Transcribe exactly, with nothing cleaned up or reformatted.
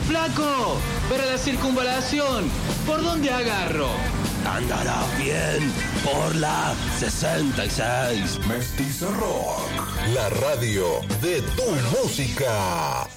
Flaco, para la circunvalación, ¿por dónde agarro? Andarás bien por la sesenta y seis. Mestizo Rock, la radio de tu música.